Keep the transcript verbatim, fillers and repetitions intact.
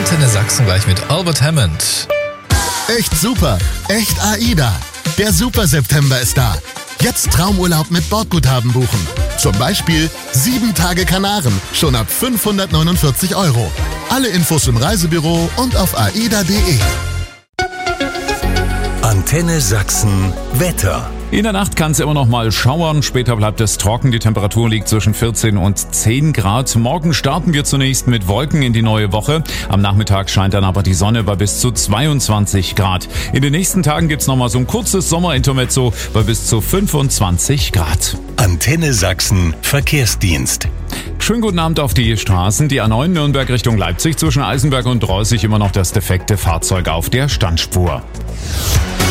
Antenne Sachsen gleich mit Albert Hammond. Echt super, echt AIDA. Der Super September ist da. Jetzt Traumurlaub mit Bordguthaben buchen. Zum Beispiel sieben Tage Kanaren, schon ab fünfhundertneunundvierzig Euro. Alle Infos im Reisebüro und auf aida punkt de. Antenne Sachsen Wetter. In der Nacht kann es immer noch mal schauern, später bleibt es trocken, die Temperatur liegt zwischen vierzehn und zehn Grad. Morgen starten wir zunächst mit Wolken in die neue Woche. Am Nachmittag scheint dann aber die Sonne bei bis zu zweiundzwanzig Grad. In den nächsten Tagen gibt's noch mal so ein kurzes Sommerintermezzo bei bis zu fünfundzwanzig Grad. Antenne Sachsen Verkehrsdienst. Schönen guten Abend auf die Straßen. Die A neun Nürnberg Richtung Leipzig zwischen Eisenberg und Reußig immer noch das defekte Fahrzeug auf der Standspur.